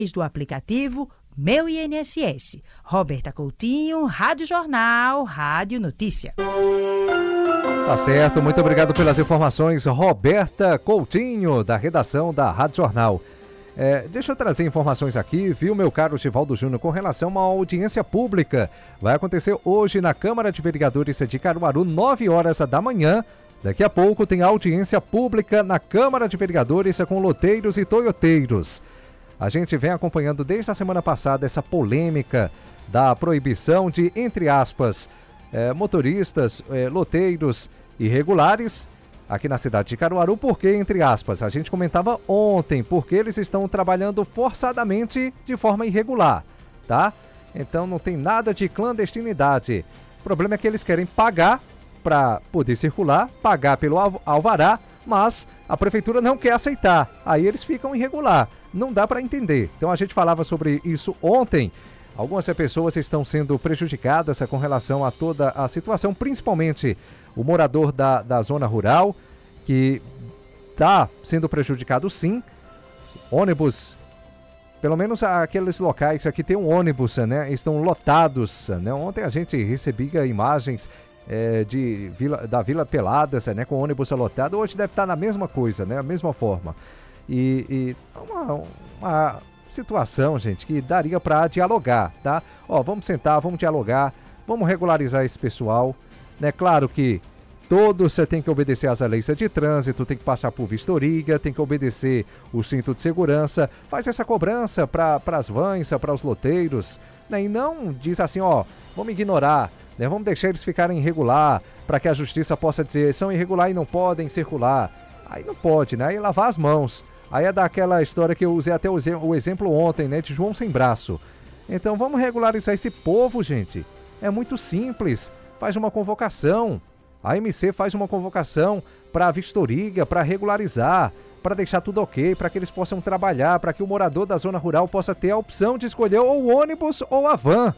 do aplicativo Meu INSS. Roberta Coutinho, Rádio Jornal, Rádio Notícia. Tá certo, muito obrigado pelas informações, Roberta Coutinho, da redação da Rádio Jornal. Deixa eu trazer informações aqui, viu, meu caro Givaldo Júnior, com relação a uma audiência pública. Vai acontecer hoje na Câmara de Vereadores de Caruaru, 9 horas da manhã. Daqui a pouco tem audiência pública na Câmara de Vereadores com loteiros e toioteiros. A gente vem acompanhando desde a semana passada essa polêmica da proibição de, entre aspas, motoristas, loteiros irregulares aqui na cidade de Caruaru, porque, entre aspas, a gente comentava ontem, porque eles estão trabalhando forçadamente de forma irregular, tá? Então não tem nada de clandestinidade. O problema é que eles querem pagar para poder circular, pagar pelo alvará, mas a prefeitura não quer aceitar. Aí eles ficam irregular. Não dá para entender. Então a gente falava sobre isso ontem. Algumas pessoas estão sendo prejudicadas com relação a toda a situação, principalmente o morador da zona rural, que está sendo prejudicado sim. Ônibus, pelo menos aqueles locais aqui tem um ônibus, né? Estão lotados, né? Ontem a gente recebia imagens da Vila Peladas, né? Com ônibus lotado. Hoje deve estar na mesma coisa, né? A mesma forma. E uma situação, gente, que daria para dialogar, tá? Vamos sentar, vamos dialogar, vamos regularizar esse pessoal, né? Claro que todos você tem que obedecer às leis de trânsito, tem que passar por vistoria, tem que obedecer o cinto de segurança, faz essa cobrança para as vans, para os loteiros, né? E não diz assim, vamos ignorar, né? Vamos deixar eles ficarem irregular, para que a justiça possa dizer, são irregular e não podem circular. Aí não pode, né? Aí lavar as mãos. Aí é daquela história que eu usei até o exemplo ontem, né? De João sem braço. Então vamos regularizar esse povo, gente. É muito simples. Faz uma convocação. A MC faz uma convocação para a vistoria, para regularizar, para deixar tudo ok, para que eles possam trabalhar, para que o morador da zona rural possa ter a opção de escolher ou o ônibus ou a van.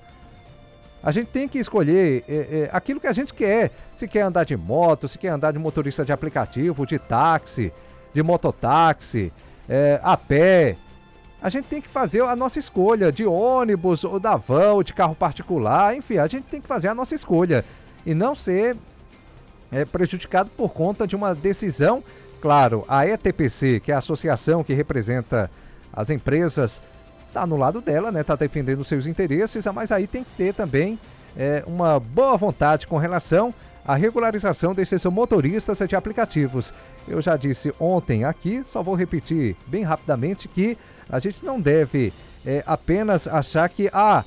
A gente tem que escolher aquilo que a gente quer. Se quer andar de moto, se quer andar de motorista de aplicativo, de táxi, de mototáxi, a pé. A gente tem que fazer a nossa escolha de ônibus, ou da van, ou de carro particular. Enfim, a gente tem que fazer a nossa escolha e não ser prejudicado por conta de uma decisão. Claro, a ETPC, que é a associação que representa as empresas, está no lado dela, né? Está defendendo seus interesses, mas aí tem que ter também uma boa vontade com relação à regularização desses motoristas de aplicativos. Eu já disse ontem aqui, só vou repetir bem rapidamente, que a gente não deve apenas achar que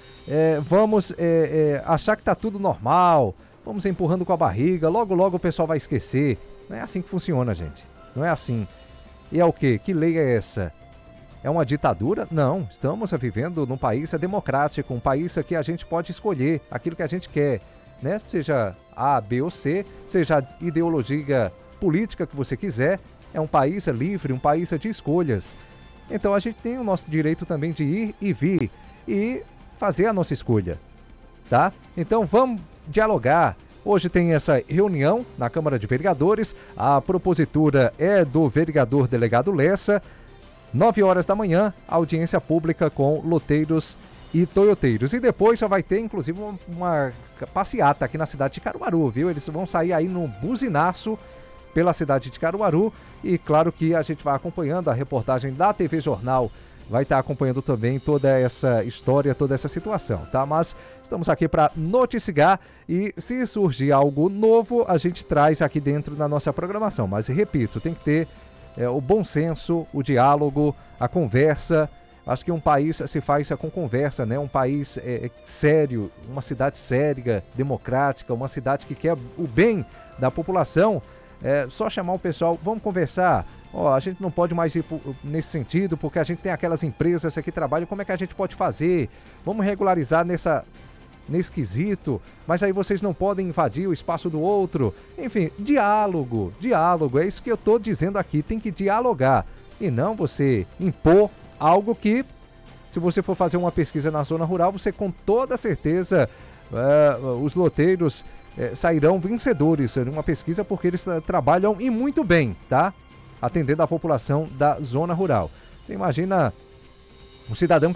vamos achar que está tudo normal, vamos empurrando com a barriga, logo logo o pessoal vai esquecer. Não é assim que funciona, gente. Não é assim. E é o quê? Que lei é essa? É uma ditadura? Não, estamos vivendo num país democrático, um país que a gente pode escolher aquilo que a gente quer, né? Seja A, B ou C, seja a ideologia política que você quiser, é um país livre, um país de escolhas. Então a gente tem o nosso direito também de ir e vir e fazer a nossa escolha, tá? Então vamos dialogar. Hoje tem essa reunião na Câmara de Vereadores, a propositura é do vereador delegado Lessa. 9 horas da manhã, audiência pública com loteiros e toioteiros. E depois já vai ter, inclusive, uma passeata aqui na cidade de Caruaru, viu? Eles vão sair aí no buzinaço pela cidade de Caruaru. E claro que a gente vai acompanhando a reportagem da TV Jornal, vai estar acompanhando também toda essa história, toda essa situação, tá? Mas estamos aqui para noticiar e se surgir algo novo, a gente traz aqui dentro da nossa programação. Mas, repito, tem que ter o bom senso, o diálogo, a conversa. Acho que um país se faz com conversa, né? Um país sério, uma cidade séria, democrática, uma cidade que quer o bem da população. Só chamar o pessoal, vamos conversar. A gente não pode mais ir nesse sentido, porque a gente tem aquelas empresas que trabalham, como é que a gente pode fazer? Vamos regularizar nesse quesito, mas aí vocês não podem invadir o espaço do outro. Enfim, diálogo, é isso que eu estou dizendo aqui, tem que dialogar e não você impor algo que, se você for fazer uma pesquisa na zona rural, você com toda certeza, os loteiros sairão vencedores numa pesquisa, porque eles trabalham e muito bem, tá? Atendendo a população da zona rural. Você imagina Um cidadão